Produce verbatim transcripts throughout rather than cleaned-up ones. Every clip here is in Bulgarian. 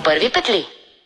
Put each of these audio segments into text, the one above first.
първи петли.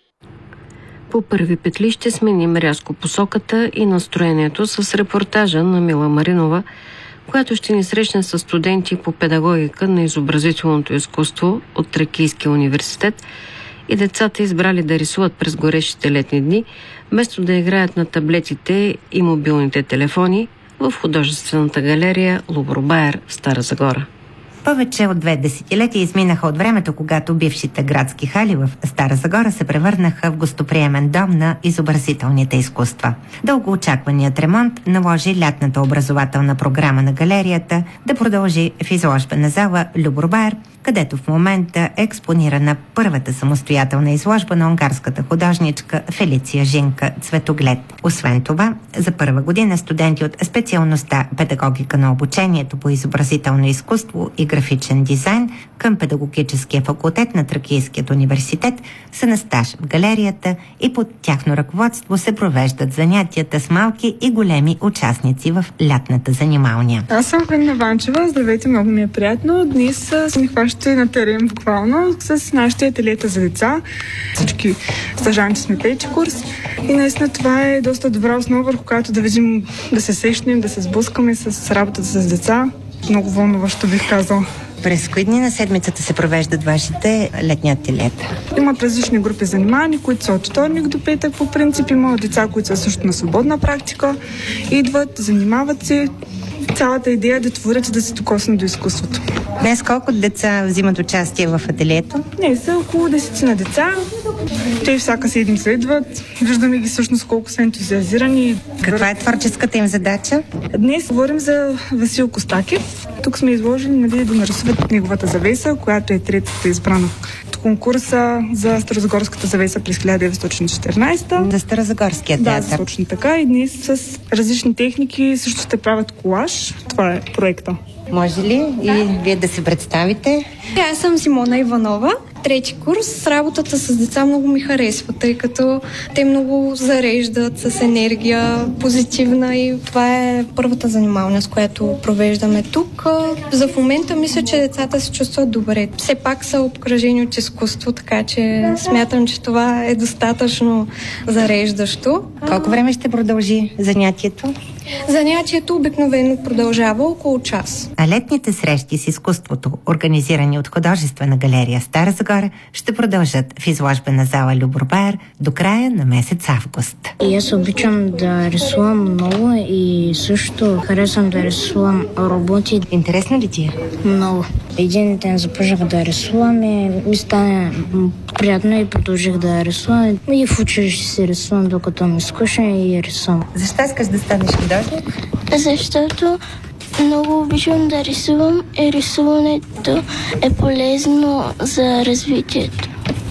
По първи петли ще сменим рязко посоката и настроението с репортажа на Мила Маринова, която ще ни срещне с студенти по педагогика на изобразителното изкуство от Тракийския университет и децата избрали да рисуват през горещите летни дни, вместо да играят на таблетите и мобилните телефони в художествената галерия Лубро-Байер в Стара Загора. Повече от две десетилетия изминаха от времето, когато бившите градски хали в Стара Загора се превърнаха в гостоприемен дом на изобразителните изкуства. Дългоочакваният ремонт наложи лятната образователна програма на галерията да продължи в изложбена зала Любро-Байер, където в момента е експонирана първата самостоятелна изложба на унгарската художничка Фелиция Жинка Цветоглед. Освен това, за първа година студенти от специалността педагогика на обучението по изобразително изкуство и графичен дизайн към педагогическия факултет на Тракийският университет са на стаж в галерията и под тяхно ръководство се провеждат занятията с малки и големи участници в лятната занималния. Аз съм Ханна Ванчева, здравейте, много ми е приятно. Днес се хващате на терен буквално с нашите ателиета за деца. Всички стажанти сме пети курс и наистина това е доста добра основа, върху която да видим, да се сещнем, да се сблъскаме с работата с деца. Много вълнуващо бих казал. През кои дни на седмицата се провеждат вашите летни ателиета? Имат различни групи занимания, които са от вторник до петък по принцип. Има деца, които са също на свободна практика. Идват, занимават се. Цялата идея е да творят и да се докоснат до изкуството. Днес колко деца взимат участие в ателието? Не, са около десетина деца. Те всяка седмица идват. Виждаме ги всъщност колко са ентузиазирани. Каква е творческата им задача? Днес говорим за Васил Костакев. Тук сме изложили, нали, да нарисуват неговата завеса, която е третата избрана от конкурса за Старозагорската завеса през хиляда деветстотин и четиринадесета. За Старозагорския театър. Да, точно така. И днес с различни техники също ще правят колаж. Това е проекта. Може ли и вие да се представите? Аз съм Симона Иванова, трети курс. Работата с деца много ми харесва, тъй като те много зареждат с енергия позитивна и това е първата занималня, с която провеждаме тук. За в момента мисля, че децата се чувстват добре. Все пак са обкръжени от изкуство, така че смятам, че това е достатъчно зареждащо. Колко време ще продължи занятието? Занятието обикновено продължава около час. А летните срещи с изкуството, организирани от художествена галерия Стара Загора, ще продължат в изложбена зала Любро-Байер до края на месец август. И аз обичам да рисувам много и също харесвам да рисувам роботи. Интересно ли ти е? Много. Един ден започнах да рисувам и ми стане приятно и продължих да рисувам. И в училище си рисувам, докато ми скучно и рисувам. Защо искаш да станеш художник? Защото много обичам да рисувам и рисуването е полезно за развитието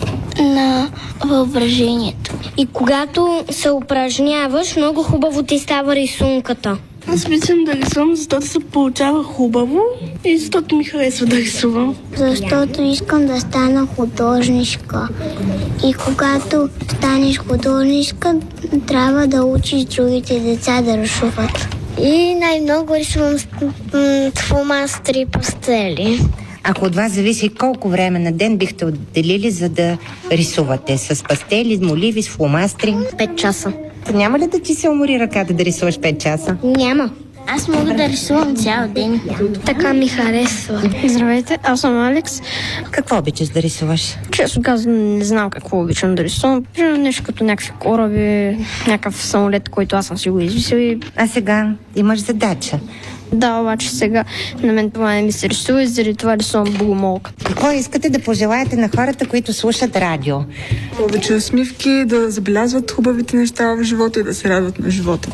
на въображението. И когато се упражняваш, много хубаво ти става рисунката. Аз обичам да рисувам, защото се получава хубаво и защото ми харесва да рисувам. Защото искам да стана художничка. И когато станеш художничка, трябва да учиш другите деца да рисуват. И най-много рисувам с фломастери и пастели. Ако от вас зависи колко време на ден бихте отделили, за да рисувате? С пастели, моливи, с фломастри? Пет часа. Няма ли да ти се умори ръката да рисуваш пет часа? Няма. Аз мога да рисувам цял ден. Така ми харесва. Здравейте, аз съм Алекс. Какво обичаш да рисуваш? Често казвам, не знам какво обичам да рисувам. Нещо като някакви кораби, някакъв самолет, който аз съм си го измислил. И... А сега имаш задача. Да, обаче сега на мен това не ми се рисува и заради това рисувам богомолка. Какво искате да пожелаете на хората, които слушат радио? Повече усмивки, да забелязват хубавите неща в живота и да се радват на живота.